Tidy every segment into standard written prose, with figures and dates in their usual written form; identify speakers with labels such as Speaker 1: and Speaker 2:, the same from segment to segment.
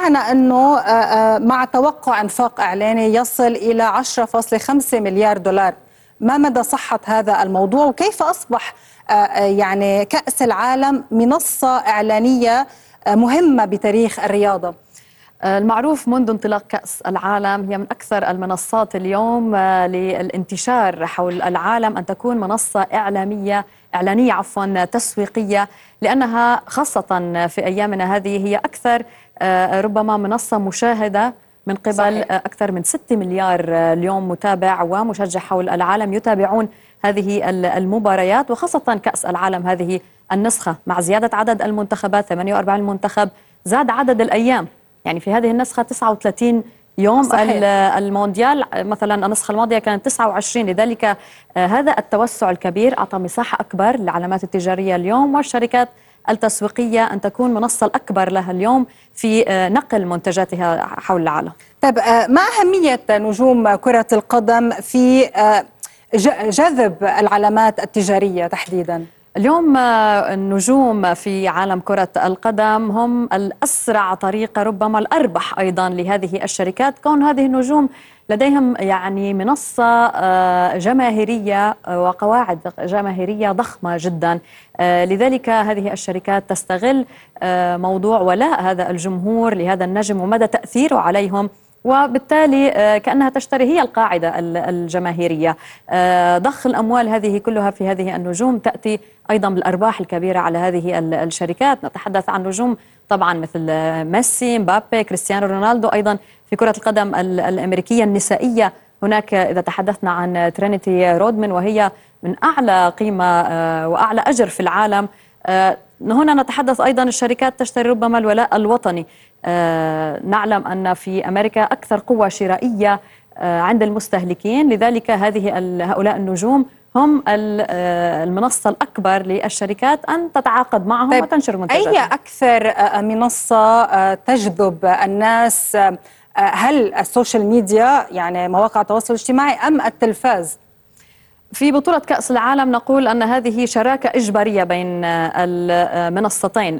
Speaker 1: سمعنا أنه مع توقع إنفاق إعلاني يصل إلى 10.5 مليار دولار. ما مدى صحة هذا الموضوع وكيف أصبح يعني كأس العالم منصة إعلانية مهمة بتاريخ الرياضة؟
Speaker 2: المعروف منذ انطلاق كأس العالم هي من أكثر المنصات اليوم للانتشار حول العالم أن تكون منصة إعلانية تسويقية، لأنها خاصة في أيامنا هذه هي أكثر ربما منصة مشاهدة من قبل صحيح. أكثر من 6 مليار اليوم متابع ومشجع حول العالم يتابعون هذه المباريات، وخاصة كأس العالم هذه النسخة مع زيادة عدد المنتخبات 48 منتخب، زاد عدد الأيام. يعني في هذه النسخة 39 يوم صحيح. المونديال مثلا النسخة الماضية كانت 29، لذلك هذا التوسع الكبير أعطى مساحة أكبر للعلامات التجارية اليوم والشركات التسويقية أن تكون منصة الأكبر لها اليوم في نقل منتجاتها حول العالم.
Speaker 1: طيب ما أهمية نجوم كرة القدم في جذب العلامات التجارية تحديداً؟
Speaker 2: اليوم النجوم في عالم كرة القدم هم الأسرع طريقة، ربما الأربح أيضا لهذه الشركات، كون هذه النجوم لديهم يعني منصة جماهيرية وقواعد جماهيرية ضخمة جدا. لذلك هذه الشركات تستغل موضوع ولاء هذا الجمهور لهذا النجم ومدى تأثيره عليهم، وبالتالي كأنها تشتري هي القاعدة الجماهيرية. ضخ الأموال هذه كلها في هذه النجوم تأتي أيضا بالأرباح الكبيرة على هذه الشركات. نتحدث عن نجوم طبعا مثل ميسي، مبابي، كريستيانو رونالدو. أيضا في كرة القدم الأمريكية النسائية هناك إذا تحدثنا عن ترينيتي رودمان، وهي من أعلى قيمة وأعلى أجر في العالم. هنا نتحدث أيضا الشركات تشتري ربما الولاء الوطني. نعلم أن في أمريكا أكثر قوة شرائية عند المستهلكين، لذلك هؤلاء النجوم هم المنصة الأكبر للشركات أن تتعاقد معهم
Speaker 1: طيب
Speaker 2: وتنشر منتجاتها.
Speaker 1: أي أكثر منصة تجذب الناس؟ هل السوشيال ميديا يعني مواقع التواصل الاجتماعي أم التلفاز؟
Speaker 2: في بطولة كأس العالم نقول أن هذه شراكة إجبارية بين المنصتين.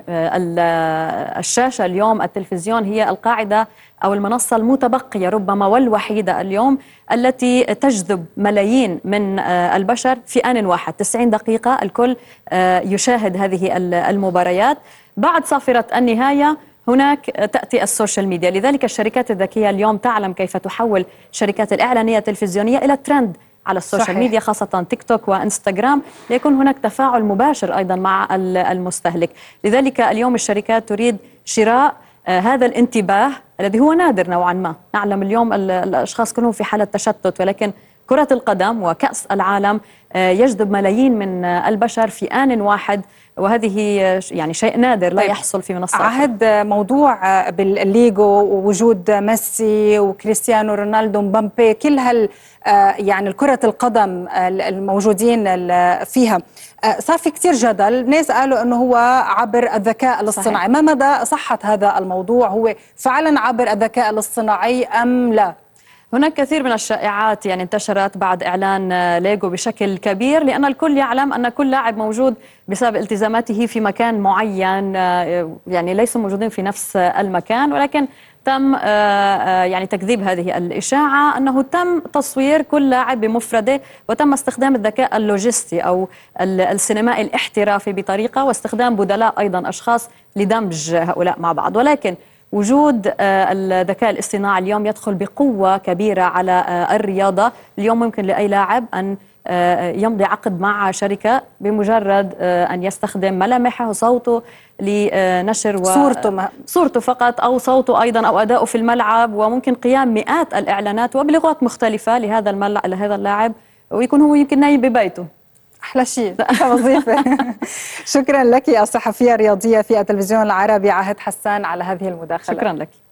Speaker 2: الشاشة اليوم التلفزيون هي القاعدة أو المنصة المتبقية ربما والوحيدة اليوم التي تجذب ملايين من البشر في آن واحد. 90 دقيقة الكل يشاهد هذه المباريات. بعد صافرة النهاية هناك تأتي السوشيال ميديا، لذلك الشركات الذكية اليوم تعلم كيف تحول شركات الإعلانية التلفزيونية إلى ترند على السوشيال صحيح. ميديا خاصة تيك توك وإنستغرام، ليكون هناك تفاعل مباشر أيضا مع المستهلك. لذلك اليوم الشركات تريد شراء هذا الانتباه الذي هو نادر نوعا ما. نعلم اليوم الأشخاص كلهم في حالة تشتت، ولكن كرة القدم وكأس العالم يجذب ملايين من البشر في آن واحد، وهذه يعني شيء نادر لا يحصل في منصات.
Speaker 1: عهد موضوع بالليجو ووجود ميسي وكريستيانو رونالدو مبابي، كل يعني الكرة القدم الموجودين فيها، صار في كتير جدل. ناس قالوا أنه هو عبر الذكاء الاصطناعي. ما مدى صحة هذا الموضوع؟ هو فعلا عبر الذكاء الاصطناعي أم لا؟
Speaker 2: هناك كثير من الشائعات يعني انتشرت بعد إعلان ليجو بشكل كبير، لأن الكل يعلم أن كل لاعب موجود بسبب التزاماته في مكان معين، يعني ليسوا موجودين في نفس المكان، ولكن تم يعني تكذيب هذه الإشاعة أنه تم تصوير كل لاعب بمفرده، وتم استخدام الذكاء اللوجستي أو السينمائي الاحترافي بطريقة، واستخدام بدلاء أيضا أشخاص لدمج هؤلاء مع بعض. ولكن وجود الذكاء الاصطناعي اليوم يدخل بقوة كبيرة على الرياضة. اليوم ممكن لأي لاعب أن يمضي عقد مع شركة بمجرد أن يستخدم ملامحه وصوته لنشر صورته فقط، أو صوته أيضا أو أداؤه في الملعب، وممكن قيام مئات الإعلانات وبلغات مختلفة لهذا اللاعب، ويكون هو يمكن نايم ببيته.
Speaker 1: أحلى شيء وظيفة. شكرا لك الصحفية الرياضية في التلفزيون العربي عهد حسان على هذه المداخلة.
Speaker 2: شكرا لك.